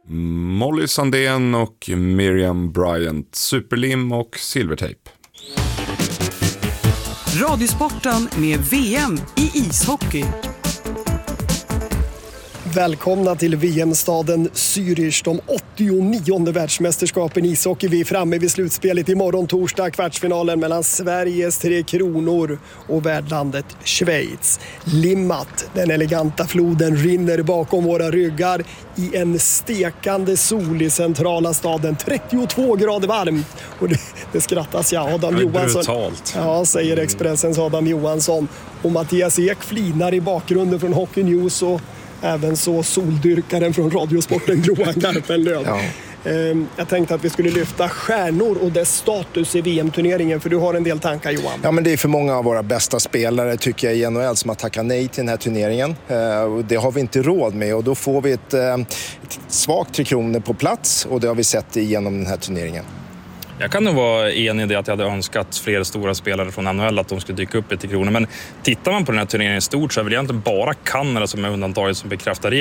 Molly Sandén och Miriam Bryant, superlim och silvertejp. Radiosporten med VM i ishockey. Välkomna till VM-staden Zürich, de 89:e världsmästerskapen i ishockey. Vi är framme vid slutspelet imorgon torsdag, kvartsfinalen mellan Sveriges Tre Kronor och värdlandet Schweiz. Limmat, den eleganta floden, rinner bakom våra ryggar i en stekande sol i centrala staden. 32 grader varmt. Och det skrattas Adam Johansson. Brutalt. Ja, säger Expressens Adam Johansson. Och Mattias Ek flinar i bakgrunden från Hockey News och även så soldyrkaren från Radiosporten Johan Garpenlöv. Ja. Jag tänkte att vi skulle lyfta stjärnor och dess status i VM-turneringen, för du har en del tankar, Johan. Ja, men det är för många av våra bästa spelare tycker jag i NHL som har tackat nej till den här turneringen. Det har vi inte råd med och då får vi ett svagt Tre Kronor på plats och det har vi sett igenom den här turneringen. Jag kan nog vara enig i det att jag hade önskat fler stora spelare från NHL att de skulle dyka upp i Tre Kronor. Men tittar man på den här turneringen i stort så är väl egentligen bara Kanada som är undantaget som bekräftar